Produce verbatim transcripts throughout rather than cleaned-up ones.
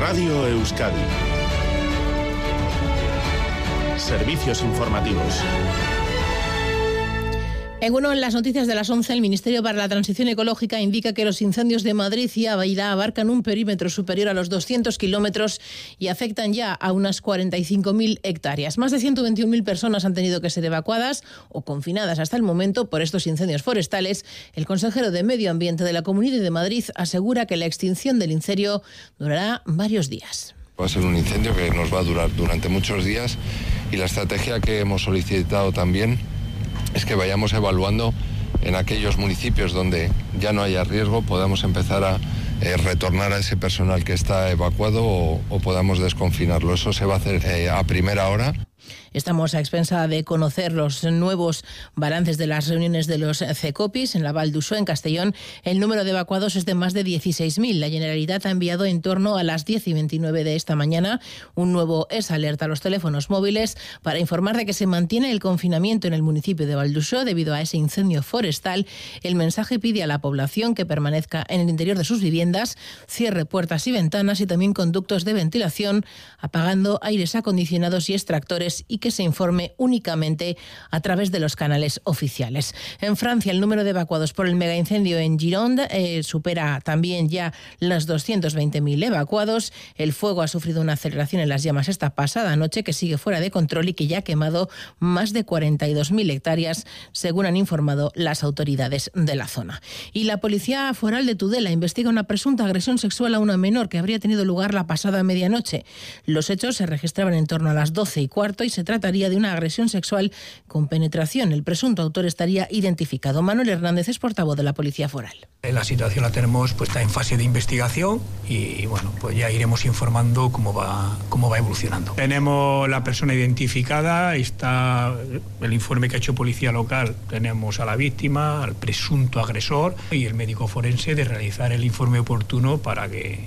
Radio Euskadi. Servicios informativos. En uno en las noticias de las once, el Ministerio para la Transición Ecológica indica que los incendios de Madrid y Ávila abarcan un perímetro superior a los doscientos kilómetros y afectan ya a unas cuarenta y cinco mil hectáreas. Más de ciento veintiún mil personas han tenido que ser evacuadas o confinadas hasta el momento por estos incendios forestales. El consejero de Medio Ambiente de la Comunidad de Madrid asegura que la extinción del incendio durará varios días. Va a ser un incendio que nos va a durar durante muchos días y la estrategia que hemos solicitado también es que vayamos evaluando en aquellos municipios donde ya no haya riesgo, podamos empezar a eh, retornar a ese personal que está evacuado o, o podamos desconfinarlo. Eso se va a hacer eh, a primera hora. Estamos a expensa de conocer los nuevos balances de las reuniones de los CECOPIS en la Val d'Uixó, en Castellón. El número de evacuados es de más de dieciséis mil. La Generalitat ha enviado en torno a las diez y veintinueve de esta mañana un nuevo S alerta a los teléfonos móviles para informar de que se mantiene el confinamiento en el municipio de Val d'Uixó debido a ese incendio forestal. El mensaje pide a la población que permanezca en el interior de sus viviendas, cierre puertas y ventanas y también conductos de ventilación, apagando aires acondicionados y extractores, y que se informe únicamente a través de los canales oficiales. En Francia, el número de evacuados por el megaincendio en Gironde eh, supera también ya los doscientos veinte mil evacuados. El fuego ha sufrido una aceleración en las llamas esta pasada noche que sigue fuera de control y que ya ha quemado más de cuarenta y dos mil hectáreas, según han informado las autoridades de la zona. Y la Policía Foral de Tudela investiga una presunta agresión sexual a una menor que habría tenido lugar la pasada medianoche. Los hechos se registraban en torno a las doce y cuarto y se trataría de una agresión sexual con penetración. El presunto autor estaría identificado. Manuel Hernández es portavoz de la Policía Foral. La situación la tenemos puesta en fase de investigación y bueno, pues ya iremos informando cómo va, cómo va evolucionando. Tenemos la persona identificada, está el informe que ha hecho Policía Local, tenemos a la víctima, al presunto agresor y el médico forense de realizar el informe oportuno para que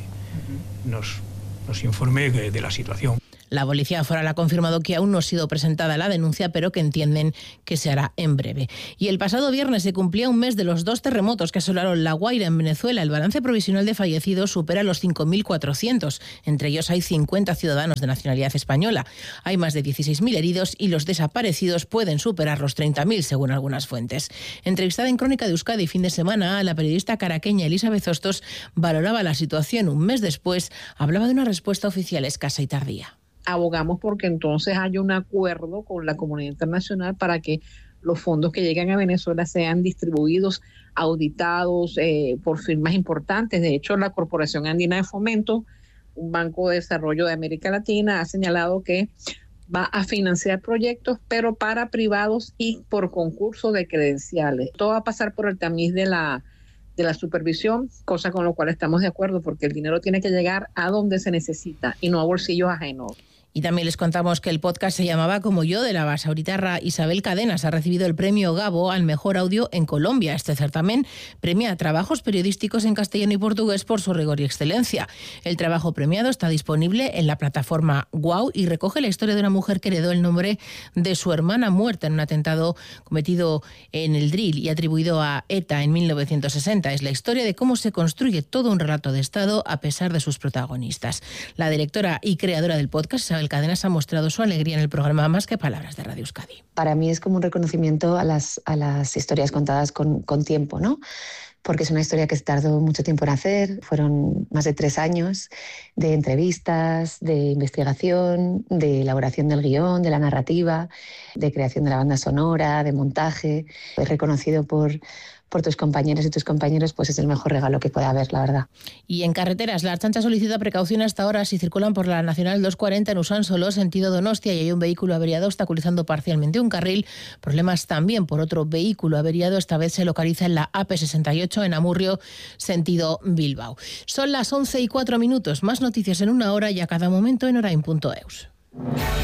nos, nos informe de, de la situación. La Policía Foral ha confirmado que aún no ha sido presentada la denuncia, pero que entienden que se hará en breve. Y el pasado viernes se cumplía un mes de los dos terremotos que asolaron La Guaira en Venezuela. El balance provisional de fallecidos supera los cinco mil cuatrocientos. Entre ellos hay cincuenta ciudadanos de nacionalidad española. Hay más de dieciséis mil heridos y los desaparecidos pueden superar los treinta mil, según algunas fuentes. Entrevistada en Crónica de Euskadi fin de semana, la periodista caraqueña Elizabeth Hostos valoraba la situación. Un mes después hablaba de una respuesta oficial escasa y tardía. Abogamos porque entonces haya un acuerdo con la comunidad internacional para que los fondos que llegan a Venezuela sean distribuidos, auditados eh, por firmas importantes. De hecho, la Corporación Andina de Fomento, un banco de desarrollo de América Latina, ha señalado que va a financiar proyectos, pero para privados y por concurso de credenciales. Todo va a pasar por el tamiz de la de la supervisión, cosa con lo cual estamos de acuerdo, porque el dinero tiene que llegar a donde se necesita y no a bolsillos ajenos. Y también les contamos que el podcast se llamaba Como yo, de la basauritarra Isabel Cadenas. Ha recibido el premio Gabo al mejor audio en Colombia. Este certamen premia trabajos periodísticos en castellano y portugués por su rigor y excelencia. El trabajo premiado está disponible en la plataforma Wow y recoge la historia de una mujer que heredó el nombre de su hermana muerta en un atentado cometido en el Drill y atribuido a ETA en mil novecientos sesenta. Es la historia de cómo se construye todo un relato de Estado a pesar de sus protagonistas. La directora y creadora del podcast, Isabel Cadenas, ha mostrado su alegría en el programa Más que Palabras de Radio Euskadi. Para mí es como un reconocimiento a las, a las historias contadas con, con tiempo, ¿no? Porque es una historia que se tardó mucho tiempo en hacer. Fueron más de tres años de entrevistas, de investigación, de elaboración del guión, de la narrativa, de creación de la banda sonora, de montaje. Es reconocido por... por tus compañeros y tus compañeros, pues es el mejor regalo que puede haber, la verdad. Y en carreteras, la Ertzaintza solicita precaución hasta ahora si circulan por la Nacional doscientos cuarenta en Usansolo, sentido Donostia, y hay un vehículo averiado obstaculizando parcialmente un carril. Problemas también por otro vehículo averiado, esta vez se localiza en la A P sesenta y ocho en Amurrio, sentido Bilbao. Son las once y cuatro minutos, más noticias en una hora y a cada momento en orain punto eus.